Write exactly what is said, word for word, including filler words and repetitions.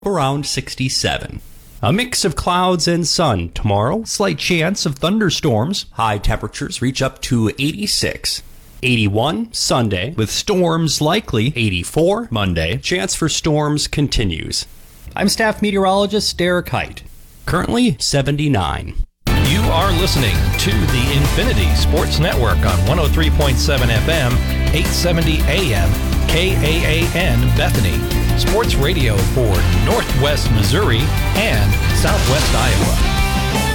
around sixty-seven. A mix of clouds and sun tomorrow. Slight chance of thunderstorms. High temperatures reach up to eighty-six. eighty-one Sunday with storms likely. eighty-four Monday. Chance for storms continues. I'm staff meteorologist Derek Height. Currently seventy-nine. You are listening to the Infinity Sports Network on one oh three point seven F M, eight seventy A M, K A A N Bethany. Sports radio for Northwest Missouri and Southwest Iowa.